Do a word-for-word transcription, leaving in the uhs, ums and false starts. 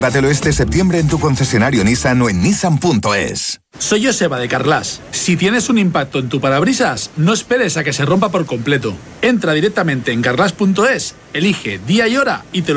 Dátelo este septiembre en tu concesionario Nissan o en nissan punto es. Soy Joseba de Carglass. Si tienes un impacto en tu parabrisas, no esperes a que se rompa por completo. Entra directamente en carglass punto es, elige día y hora y te lo